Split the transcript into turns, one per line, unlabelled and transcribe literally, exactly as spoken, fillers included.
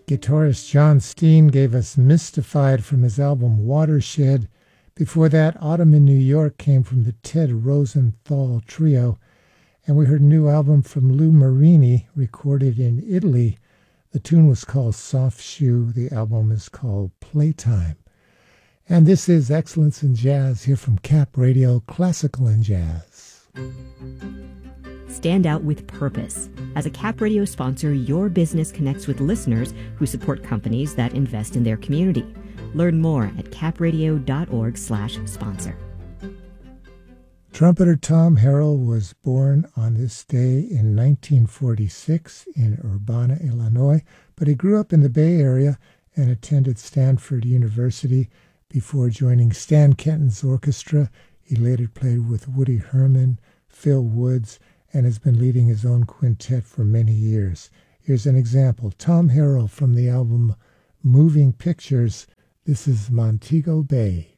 Guitarist John Steen gave us Mystified from his album Watershed. Before that, Autumn in New York came from the Ted Rosenthal Trio. And we heard a new album from Lou Marini, recorded in Italy. The tune was called Soft Shoe. The album is called Playtime. And this is Excellence in Jazz here from Cap Radio, Classical and Jazz.
Stand out with purpose. As a Cap Radio sponsor, your business connects with listeners who support companies that invest in their community. Learn more at capradio.org slash sponsor.
Trumpeter Tom Harrell was born on this day in nineteen forty-six in Urbana, Illinois, but he grew up in the Bay Area and attended Stanford University before joining Stan Kenton's orchestra. He later played with Woody Herman, Phil Woods, and has been leading his own quintet for many years. Here's an example. Tom Harrell from the album Moving Pictures. This is Montego Bay.